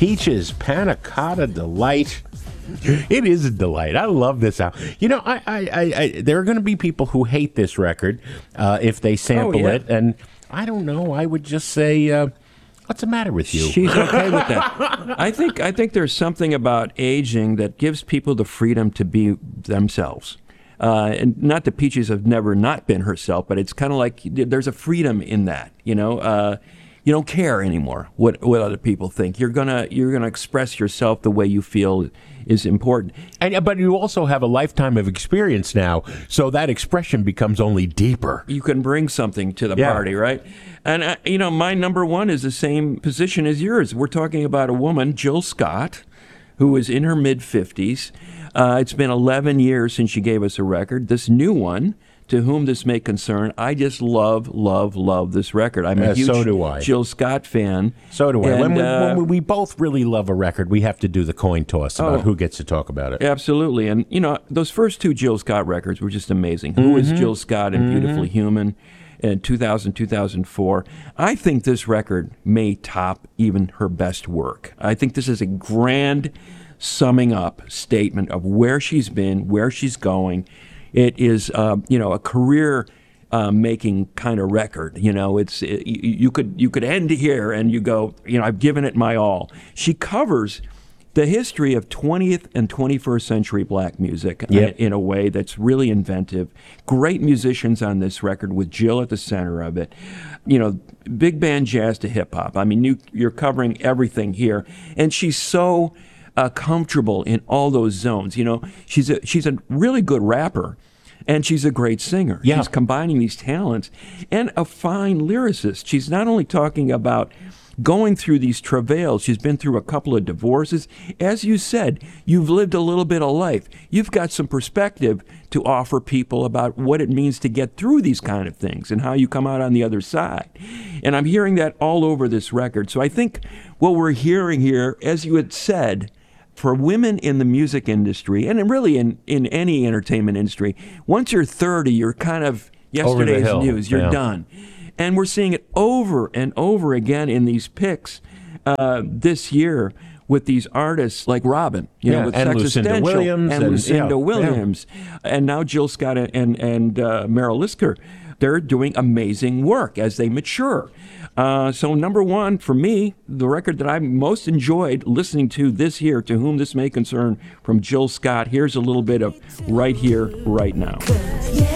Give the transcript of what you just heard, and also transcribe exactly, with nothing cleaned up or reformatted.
Peaches, Panna Cotta Delight. It is a delight. I love this album. You know, I, I, I, I there are going to be people who hate this record uh, if they sample Oh, yeah. it, and I don't know. I would just say, uh, what's the matter with you? She's okay with that. I think I think there's something about aging that gives people the freedom to be themselves. Uh, and not that Peaches have never not been herself, but it's kind of like there's a freedom in that. You know, uh, you don't care anymore what what other people think. You're gonna you're gonna express yourself the way you feel is important. And, but you also have a lifetime of experience now, so that expression becomes only deeper. You can bring something to the Yeah. party, right? And, uh, you know, my number one is the same position as yours. We're talking about a woman, Jill Scott, who is in her mid-fifties. Uh, it's been eleven years since she gave us a record. This new one, To Whom This May Concern, I just love, love, love this record. I'm Uh, a huge so do I. Jill Scott fan. So do I. And, when, we, uh, when we both really love a record, we have to do the coin toss about Oh. who gets to talk about it. Absolutely. And, you know, those first two Jill Scott records were just amazing. Who is Jill Scott and Beautifully Human in two thousand, two thousand four. I think this record may top even her best work. I think this is a grand summing up statement of where she's been, where she's going. It is, uh, you know, a career uh, making kind of record. You know, it's it, you, you could you could end here and you go, you know, I've given it my all. She covers the history of twentieth and twenty-first century black music Yep. in a way that's really inventive. Great musicians on this record with Jill at the center of it. You know, big band jazz to hip hop. I mean, you, you're covering everything here. And she's so uh, comfortable in all those zones. You know, she's a, she's a really good rapper. And she's a great singer. Yeah. She's combining these talents and a fine lyricist. She's not only talking about going through these travails. She's been through a couple of divorces. As you said, you've lived a little bit of life. You've got some perspective to offer people about what it means to get through these kind of things and how you come out on the other side. And I'm hearing that all over this record. So I think what we're hearing here, as you had said, for women in the music industry, and really in, in any entertainment industry, once you're thirty, you're kind of Over the yesterday's hill, news. You're yeah. done. And we're seeing it over and over again in these picks uh, this year with these artists like Robin, you Yeah, know, with and Sex Lucinda Essential, Williams and and- Lucinda yeah, Williams, and now Jill Scott and and uh, Meryl Lisker. They're doing amazing work as they mature. Uh, so number one for me, the record that I most enjoyed listening to this year, To Whom This May Concern, from Jill Scott. Here's a little bit of Right Here, Right Now.